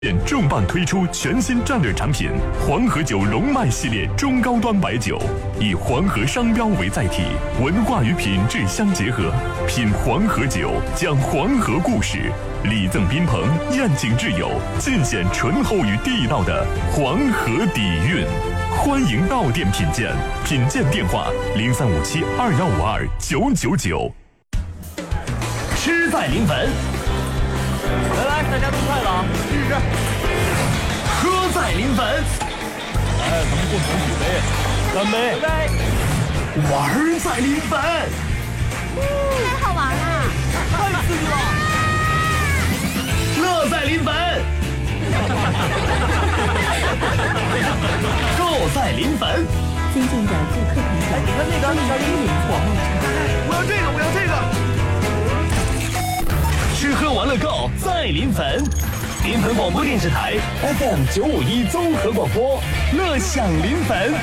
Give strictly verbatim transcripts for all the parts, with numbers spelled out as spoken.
重磅推出全新战略产品黄河酒龙脉系列中高端白酒，以黄河商标为载体，文化与品质相结合，品黄河酒，讲黄河故事，礼赠宾朋，宴请挚友，尽显醇厚与地道的黄河底蕴。欢迎到店品鉴，品鉴电话零三五七二幺五二九九九。 吃在临汾。 来来，大家都快了啊，试试。 喝在临汾， 哎，咱们共同举杯，干杯！干杯！ 玩在临汾， 太好玩了， 太刺激了！ 乐在临汾，购在临汾。 尊敬的顾客朋友， 哎，你看那个，小林， 我要这个，我要这个。吃喝玩乐购在临汾，临汾广播电视台 F M 九五一综合广播，乐享临汾。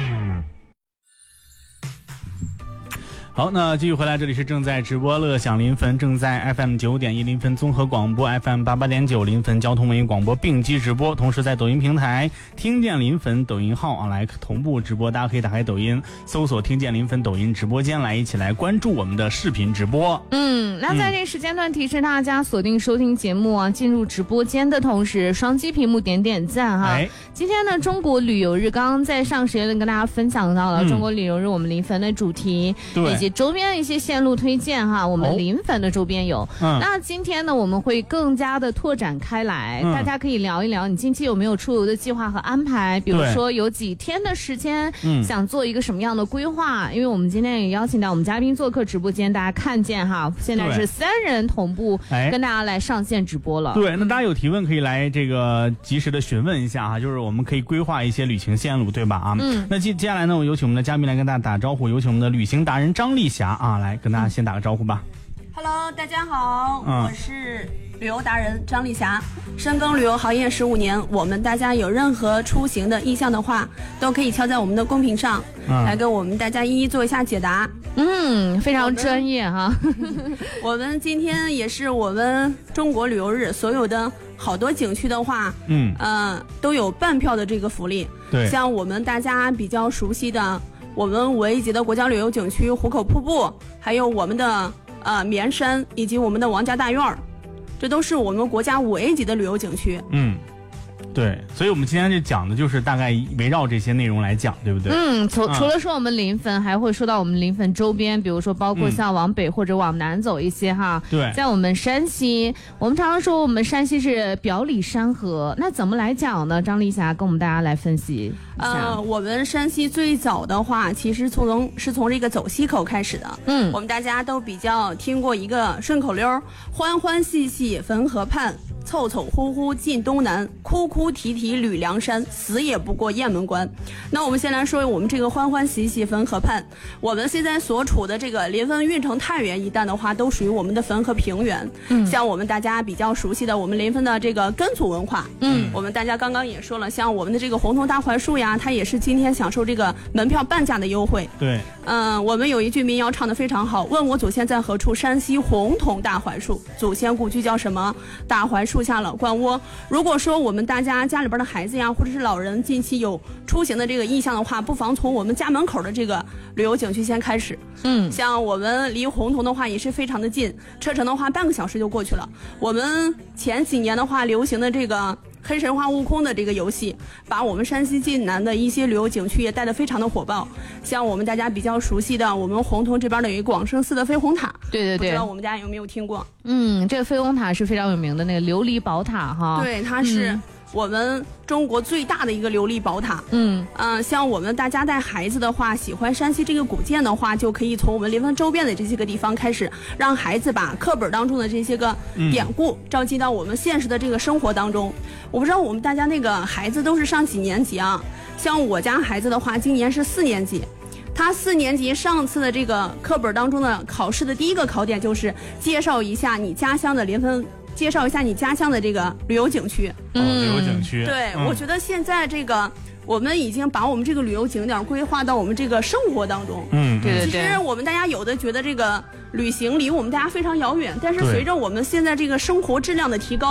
好，那继续回来，这里是正在直播乐享临汾，正在 F M 九点一临汾综合广播 F M 八八点九临汾交通文艺广播并机直播，同时在抖音平台听见临汾抖音号啊来同步直播，大家可以打开抖音搜索听见临汾抖音直播间来一起来关注我们的视频直播。 嗯，那在这个时间段提示大家锁定收听节目啊，进入直播间的同时双击屏幕点点赞哈。 哎， 今天呢中国旅游日刚刚在上时间跟大家分享到了、嗯、中国旅游日我们临汾的主题， 对， 以及周边一些线路推荐哈，我们临汾的周边有、哦嗯、那今天呢我们会更加的拓展开来、嗯、大家可以聊一聊你近期有没有出游的计划和安排，比如说有几天的时间想做一个什么样的规划、嗯、因为我们今天也邀请到我们嘉宾做客直播间，大家看见哈现在是三人同步跟大家来上线直播了。 对，那大家有提问可以来这个及时的询问一下哈，就是我们可以规划一些旅行线路，对吧啊？嗯，那接接下来呢我有请我们的嘉宾来跟大家打招呼，有请我们的旅行达人张丽霞啊，来跟大家先打个招呼吧。 Hello， 大家好、嗯，我是旅游达人张丽霞，深耕旅游行业十五年，我们大家有任何出行的意向的话，都可以敲在我们的公屏上、嗯、来跟我们大家一一做一下解答。 嗯，非常专业哈。 我们今天也是我们中国旅游日，所有的好多景区的话，嗯，呃，都有半票的这个福利。 对， 像我们大家比较熟悉的。我们五 A 级的国家旅游景区壶口瀑布，还有我们的呃绵山以及我们的王家大院，这都是我们国家五 A 级的旅游景区。 嗯，对，所以我们今天就讲的就是大概围绕这些内容来讲，对不对？ 嗯，除除了说我们临汾，还会说到我们临汾周边，比如说包括像往北或者往南走一些哈。 对、嗯， 在我们山西，我们常常说我们山西是表里山河，那怎么来讲呢？张丽霞跟我们大家来分析。 呃，我们山西最早的话，其实从是从这个走西口开始的。嗯，我们大家都比较听过一个顺口溜：欢欢喜喜汾河畔，凑凑呼呼进东南，哭哭啼啼吕梁山，死也不过雁门关。那我们先来说我们这个欢欢喜喜汾河畔，我们现在所处的这个临汾运城太原一带的话，都属于我们的汾河平原。嗯，像我们大家比较熟悉的我们临汾的这个根祖文化，嗯，我们大家刚刚也说了，像我们的这个红桐大槐树呀，它也是今天享受这个门票半价的优惠。 对， 嗯、呃，我们有一句民谣唱得非常好，问我祖先在何处，山西红桐大槐树，祖先故居叫什么？大槐树下老关窝。如果说我们大家家里边的孩子呀，或者是老人近期有出行的这个意向的话，不妨从我们家门口的这个旅游景区先开始。嗯，像我们离红桐的话也是非常的近，车程的话半个小时就过去了。我们前几年的话流行的这个黑神话悟空的这个游戏，把我们山西晋南的一些旅游景区也带得非常的火爆。像我们大家比较熟悉的，我们红桐这边的有一个广胜寺的飞虹塔， 对对对， 不知道我们家有没有听过？ 嗯，这个飞虹塔是非常有名的那个琉璃宝塔哈。 对，它是我们中国最大的一个琉璃宝塔。嗯嗯、呃，像我们大家带孩子的话，喜欢山西这个古建的话，就可以从我们临汾周边的这些个地方开始，让孩子把课本当中的这些个典故召集到我们现实的这个生活当中。我不知道我们大家那个孩子都是上几年级啊？像我家孩子的话，今年是四年级。他四年级上次的这个课本当中的考试的第一个考点就是介绍一下你家乡的临汾，介绍一下你家乡的这个旅游景区。 嗯，旅游景区。 对、 嗯， 我觉得现在这个我们已经把我们这个旅游景点规划到我们这个生活当中。 嗯， 对对对。 其实我们大家有的觉得这个旅行离我们大家非常遥远，但是随着我们现在这个生活质量的提高，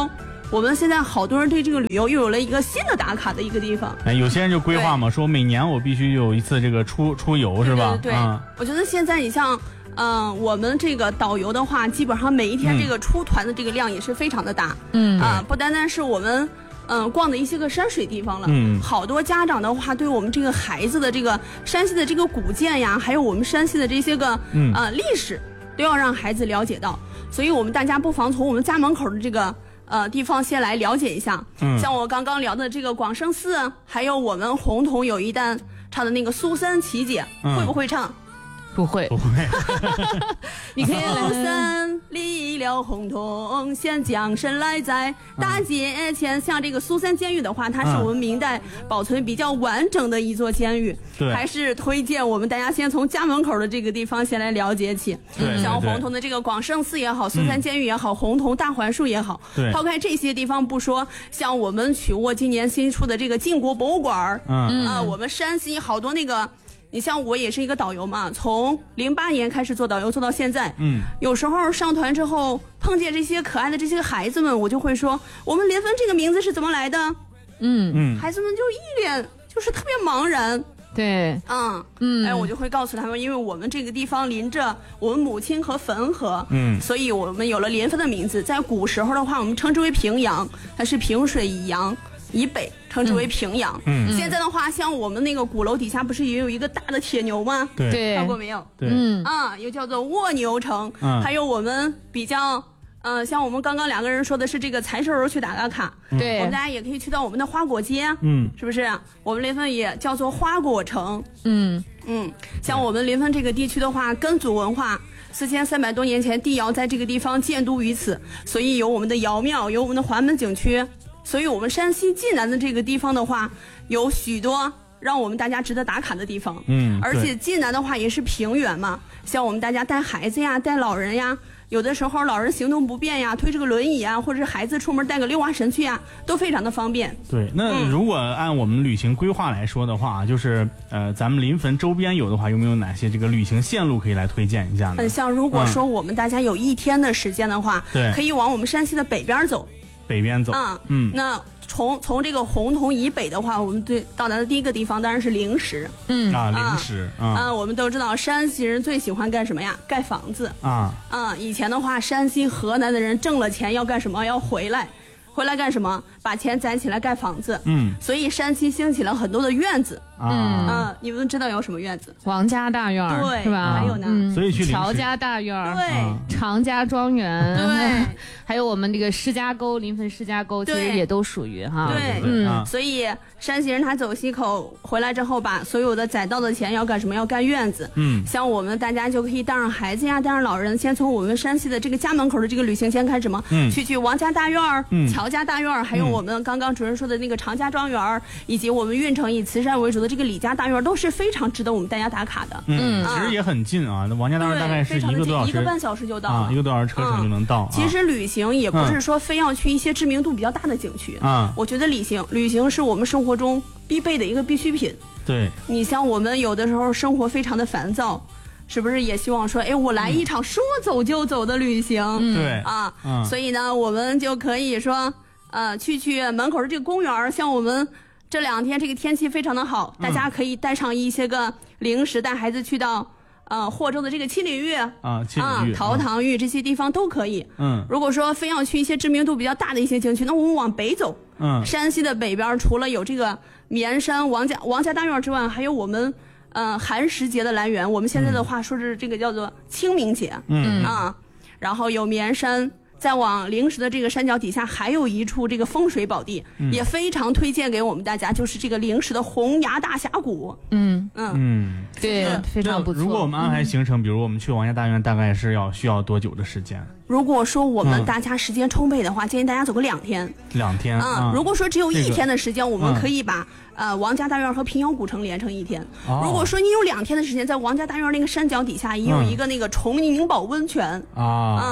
我们现在好多人对这个旅游又有了一个新的打卡的一个地方。 哎，有些人就规划嘛，说每年我必须有一次这个出出游，是吧？ 对对对、嗯，我觉得现在你像。嗯，我们这个导游的话，基本上每一天这个出团的这个量也是非常的大。嗯啊，不单单是我们嗯逛的一些个山水地方了，嗯，好多家长的话，对我们这个孩子的这个山西的这个古建呀，还有我们山西的这些个嗯呃历史，都要让孩子了解到。所以我们大家不妨从我们家门口的这个呃地方先来了解一下。嗯，像我刚刚聊的这个广胜寺，还有我们红桐有一段唱的那个苏三起解，嗯、会不会唱？ 不会， 不会。 你可以苏三离了洪洞，先将身来在大街前。像这个苏三监狱的话，它是我们明代保存比较完整的一座监狱， 对， 还是推荐我们大家先从家门口的这个地方先来了解起。 对， 像洪洞的这个广胜寺也好，苏三监狱也好，洪洞大槐树也好， 对， 抛开这些地方不说，像我们曲沃今年新出的这个晋国博物馆，嗯啊、呃，我们山西好多那个。你像我也是一个导游嘛，从零八年开始做导游做到现在，嗯，有时候上团之后碰见这些可爱的这些孩子们，我就会说，我们临汾这个名字是怎么来的？嗯嗯，孩子们就一脸就是特别茫然。 对， 嗯嗯，哎，我就会告诉他们，因为我们这个地方临着我们母亲河汾河，嗯，所以我们有了临汾的名字。在古时候的话，我们称之为平阳，它是平水以阳。以北称之为平阳。嗯，现在的话，像我们那个鼓楼底下不是也有一个大的铁牛吗？ 对， 看过没有？ 对， 嗯啊，又叫做卧牛城。嗯，还有我们比较，呃，像我们刚刚两个人说的是这个财神楼去打个卡。 对， 我们大家也可以去到我们的花果街。嗯，是不是？我们临汾也叫做花果城。嗯嗯，像我们临汾这个地区的话，根祖文化。四千三百多年前，帝尧在这个地方建都于此，所以有我们的尧庙，有我们的环门景区。所以我们山西晋南的这个地方的话，有许多让我们大家值得打卡的地方。嗯，而且晋南的话也是平原嘛，像我们大家带孩子呀、带老人呀，有的时候老人行动不便呀，推这个轮椅啊，或者是孩子出门带个溜滑绳去呀，都非常的方便。 对，那如果按我们旅行规划来说的话，就是呃，咱们临汾周边有的话，有没有哪些这个旅行线路可以来推荐一下呢？ 嗯，像如果说我们大家有一天的时间的话，对、嗯，可以往我们山西的北边走。 北边走， 嗯嗯，那从从这个洪洞以北的话，我们对到达的第一个地方当然是灵石， 嗯啊，灵石啊、嗯，我们都知道山西人最喜欢干什么呀？盖房子啊，嗯，以前的话，山西、河南的人挣了钱要干什么？要回来，回来干什么？把钱攒起来盖房子，嗯，所以山西兴起了很多的院子。嗯嗯，你们知道有什么院子？ 王家大院， 对， 是吧？ 还有呢， 嗯、所以去乔家大院， 对， 常家庄园， 对， 还有我们这个施家沟，临汾施家沟，其实也都属于哈。 对，嗯，所以山西人他走西口回来之后，把所有的攒到的钱要干什么？要盖院子。嗯，像我们大家就可以带上孩子呀，带上老人，先从我们山西的这个家门口的这个旅行先开始嘛。嗯，去去王家大院、嗯、乔家大院，还有我们刚刚主任说的那个常家庄园，以及我们运城以慈善为主的这个李家大院，都是非常值得我们大家打卡的。 嗯，其实也很近啊，那王家大院大概是一个多小时， 一个半小时就到啊，一个多小时车程就能到。啊、 其实旅行也不是说非要去一些知名度比较大的景区啊，我觉得旅行旅行是我们生活中必备的一个必需品。 对， 你像我们有的时候生活非常的烦躁，是不是也希望说，哎，我来一场说走就走的旅行？ 嗯、对啊、嗯，所以呢，我们就可以说，呃，去去门口的这个公园，像我们。这两天这个天气非常的好，大家可以带上一些个零食，带孩子去到呃霍州的这个七里玉啊、七里玉、 啊、陶唐峪这些地方都可以。嗯，如果说非要去一些知名度比较大的一些景区，那我们往北走。嗯，山西的北边除了有这个绵山王家王家大院之外，还有我们呃寒食节的来源。我们现在的话说是这个叫做清明节。嗯啊，然后有绵山。再往灵石的这个山脚底下，还有一处这个风水宝地，嗯、也非常推荐给我们大家，就是这个灵石的洪崖大峡谷。嗯嗯嗯， 对，非常不错。 如果我们安排行程，嗯、比如我们去王家大院，大概是要需要多久的时间？ 如果说我们大家时间充沛的话，嗯、建议大家走个两天。 两天啊、嗯！如果说只有一天的时间，这个、我们可以把、嗯、呃王家大院和平遥古城连成一天。哦、如果说你有两天的时间，在王家大院那个山脚底下也有一个那个崇宁堡温泉啊，嗯，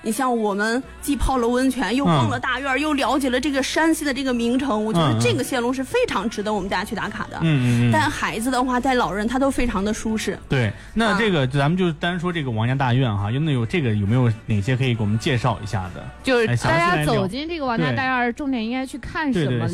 你像我们既泡了温泉，又逛了大院，嗯、又了解了这个山西的这个名城，我觉得这个线路是非常值得我们大家去打卡的。嗯嗯。带孩子的话，带老人他都非常的舒适。 对，那这个、啊、咱们就单说这个王家大院哈，有没有这个有没有哪些可以给我们介绍一下的？ 就是大家走进这个王家大院，重点应该去看什么？